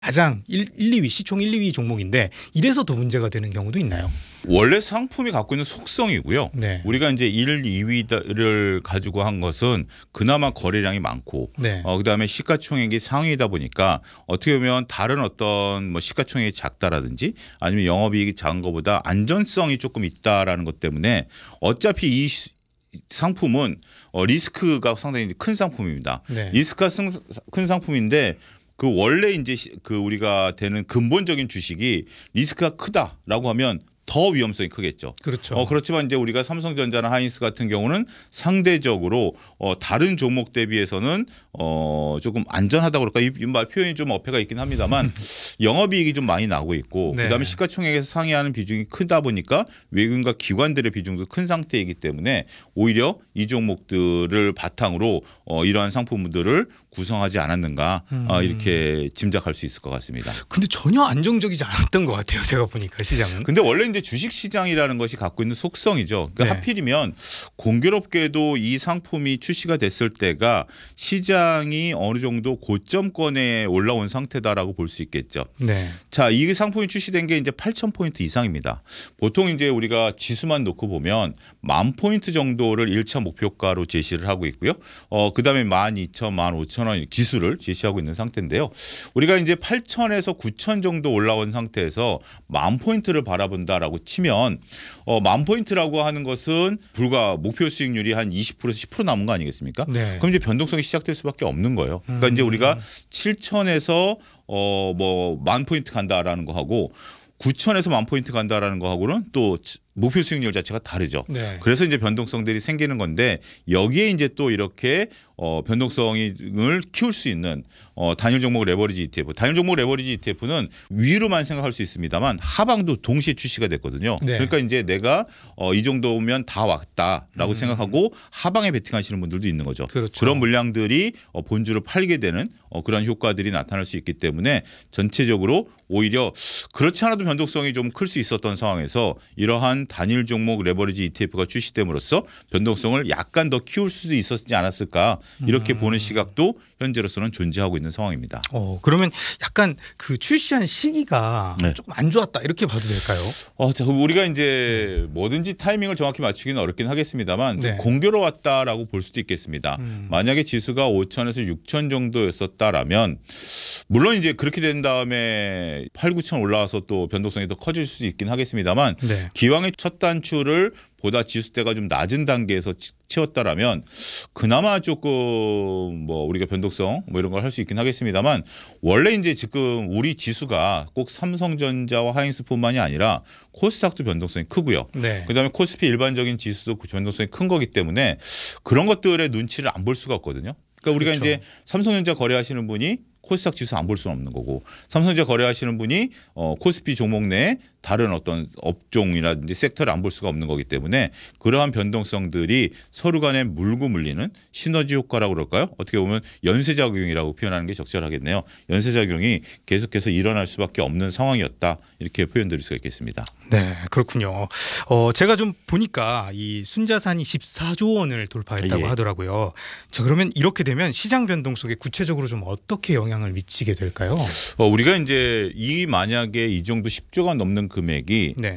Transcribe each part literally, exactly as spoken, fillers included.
가장 일, 이 위 시총 일, 이 위 종목인데 이래서 더 문제가 되는 경우도 있나요? 원래 상품이 갖고 있는 속성이고요. 네. 우리가 이제 일, 이 위를 가지고 한 것은 그나마 거래량이 많고, 네. 어, 그다음에 시가총액이 상위이다 보니까 어떻게 보면 다른 어떤 뭐 시가총액이 작다라든지 아니면 영업이익이 작은 것보다 안전성이 조금 있다라는 것 때문에 어차피 이 상품은 어, 리스크가 상당히 큰 상품입니다. 네. 리스크가 큰 상품인데 그 원래 이제 그 우리가 되는 근본적인 주식이 리스크가 크다라고 하면 더 위험성이 크겠죠. 그렇죠. 어, 그렇지만 이제 우리가 삼성전자나 하이닉스 같은 경우는 상대적으로 어, 다른 종목 대비해서는 어, 조금 안전하다고 그럴까 이, 이 말 표현이 좀 어폐가 있긴 합니다만 영업이익이 좀 많이 나고 있고 네. 그다음에 시가총액에서 상회하는 비중이 크다 보니까 외국인과 기관들의 비중도 큰 상태이기 때문에 오히려 이 종목들을 바탕으로 어, 이러한 상품들을 구성하지 않았는가 음. 어, 이렇게 짐작할 수 있을 것 같습니다. 근데 전혀 안정적이지 않았던 것 같아요. 제가 보니까 시장은. 근데 원래 이제 주식 시장이라는 것이 갖고 있는 속성이죠. 그러니까 네. 하필이면 공교롭게도 이 상품이 출시가 됐을 때가 시장이 어느 정도 고점권에 올라온 상태다라고 볼 수 있겠죠. 네. 자, 이 상품이 출시된 게 이제 팔천 포인트 이상입니다. 보통 이제 우리가 지수만 놓고 보면 만 포인트 정도를 일 차 목표가로 제시를 하고 있고요. 어, 그다음에 만 이천, 만 오천 원 지수를 제시하고 있는 상태인데요. 우리가 이제 팔천에서 구천 정도 올라온 상태에서 만 포인트를 바라본다라고 치면 어, 만 포인트라고 하는 것은 불과 목표 수익률이 한 이십 퍼센트에서 십 퍼센트 남은 거 아니겠습니까? 네. 그럼 이제 변동성이 시작될 수밖에 없는 거예요. 그러니까 음. 이제 우리가 칠천에서 어, 뭐 만 포인트 간다라는 거 하고 구천에서 만 포인트 간다라는 거 하고는 또 목표 수익률 자체가 다르죠. 네. 그래서 이제 변동성들이 생기는 건데 여기에 이제 또 이렇게 어, 변동성을 키울 수 있는 어, 단일 종목 레버리지 이티에프. 단일 종목 레버리지 이티에프는 위로만 생각할 수 있습니다만 하방도 동시에 출시가 됐거든요. 네. 그러니까 이제 내가 어, 이 정도면 다 왔다라고 음. 생각하고 하방에 베팅하시는 분들도 있는 거죠. 그렇죠. 그런 물량들이 어, 본주를 팔게 되는 어, 그런 효과들이 나타날 수 있기 때문에 전체적으로 오히려 그렇지 않아도 변동성이 좀 클 수 있었던 상황에서 이러한 단일 종목 레버리지 이티에프가 출시됨으로써 변동성을 약간 더 키울 수도 있었지 않았을까 이렇게 음. 보는 시각도 현재로서는 존재하고 있는 상황입니다. 어, 그러면 약간 그 출시한 시기가 네. 조금 안 좋았다 이렇게 봐도 될까요? 어, 자, 우리가 이제 뭐든지 타이밍을 정확히 맞추기는 어렵긴 하겠습니다만 네. 공교로웠다라고 볼 수도 있겠습니다. 음. 만약에 지수가 오천에서 육천 정도였었다라면 물론 이제 그렇게 된 다음에 팔, 구천 올라와서 또 변동성이 더 커질 수도 있긴 하겠습니다만 네. 기왕의 첫 단추를 보다 지수대가 좀 낮은 단계에서 채웠다라면 그나마 조금 뭐 우리가 변동성 뭐 이런 걸 할 수 있긴 하겠습니다만 원래 이제 지금 우리 지수가 꼭 삼성전자와 하이닉스뿐만이 아니라 코스닥도 변동성이 크고요. 네. 그다음에 코스피 일반적인 지수도 변동성이 큰 거기 때문에 그런 것들의 눈치를 안 볼 수가 없거든요. 그러니까 우리가 그렇죠. 이제 삼성전자 거래하시는 분이 코스닥 지수 안 볼 수는 없는 거고 삼성전자 거래하시는 분이 어, 코스피 종목 내에 다른 어떤 업종이라든지 섹터를 안 볼 수가 없는 거기 때문에 그러한 변동성들이 서로 간에 물고 물리는 시너지 효과라고 그럴까요? 어떻게 보면 연쇄작용이라고 표현하는 게 적절하겠네요. 연쇄작용이 계속해서 일어날 수밖에 없는 상황이었다. 이렇게 표현드릴 수가 있겠습니다. 네, 그렇군요. 어, 제가 좀 보니까 이 순자산이 십사조 원을 돌파했다고 예. 하더라고요. 자, 그러면 이렇게 되면 시장 변동 속에 구체적으로 좀 어떻게 영향을 미치게 될까요? 어, 우리가 이제 이 만약에 이 정도 십조가 넘는 금액이 네.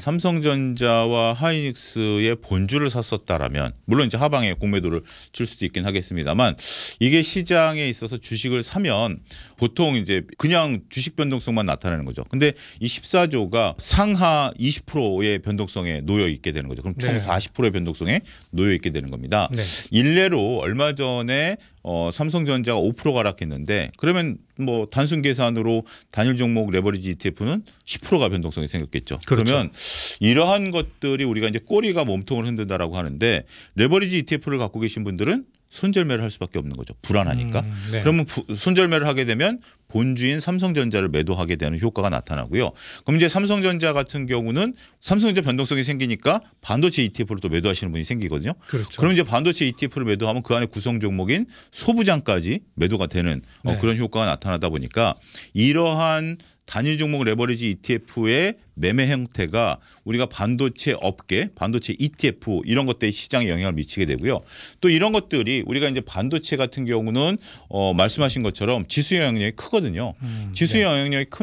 삼성전자와 하이닉스의 본주를 샀었다라면 물론 이제 하방에 공매도를 줄 수도 있긴 하겠습니다만 이게 시장에 있어서 주식을 사면 보통 이제 그냥 주식 변동성만 나타나는 거죠. 근데 이 십사조가 상하 이십 퍼센트의 변동성에 놓여 있게 되는 거죠. 그럼 총 네. 사십 퍼센트의 변동성에 놓여 있게 되는 겁니다. 네. 일례로 얼마 전에 어, 삼성전자가 오 퍼센트 하락했는데 그러면 뭐 단순 계산으로 단일 종목 레버리지 이티에프는 십 퍼센트가 변동성이 생겼겠죠. 그렇죠. 그러면 이러한 것들이 우리가 이제 꼬리가 몸통을 흔든다라고 하는데 레버리지 이티에프를 갖고 계신 분들은 손절매를 할 수밖에 없는 거죠. 불안하니까. 음, 네. 그러면 부, 손절매를 하게 되면 본주인 삼성전자를 매도하게 되는 효과가 나타나고요. 그럼 이제 삼성전자 같은 경우는 삼성전자 변동성이 생기니까 반도체 이티에프를 또 매도하시는 분이 생기거든요. 그렇죠. 그럼 이제 반도체 이티에프를 매도하면 그 안에 구성 종목인 소부장까지 매도가 되는 어, 네. 그런 효과가 나타나다 보니까 이러한 단일 종목 레버리지 이티에프의 매매 형태가 우리가 반도체 업계, 반도체 이티에프 이런 것들이 시장에 영향을 미치게 되고요. 또 이런 것들이 우리가 이제 반도체 같은 경우는 어, 말씀하신 것처럼 지수 영향력이 크거든요. 크거든요. 음, 지수 네. 영향력이 큰